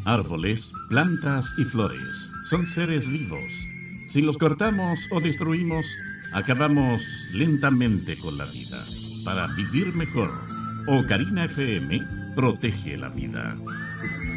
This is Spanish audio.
Árboles, plantas y flores son seres vivos. Si los cortamos o destruimos, acabamos lentamente con la vida. Para vivir mejor, Ocarina FM protege la vida.